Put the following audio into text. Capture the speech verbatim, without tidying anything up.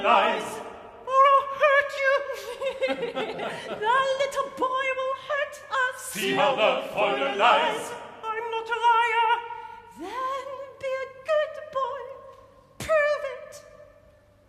lies, or I'll hurt you. The little boy will hurt us. See how the foreigner lies. I'm not a liar. There